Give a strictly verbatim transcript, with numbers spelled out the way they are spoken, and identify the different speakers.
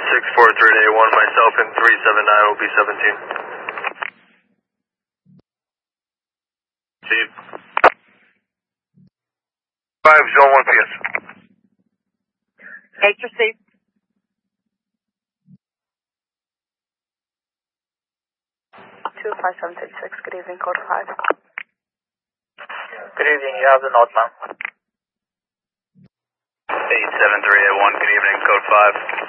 Speaker 1: six four three eight one, myself and three seven nine will be seventeen. Chief.
Speaker 2: five zero one P S.
Speaker 3: H received. two five seven six six, good evening, code five.
Speaker 4: Good evening, you have the northbound.
Speaker 1: eight seven three eight one, good evening, code five.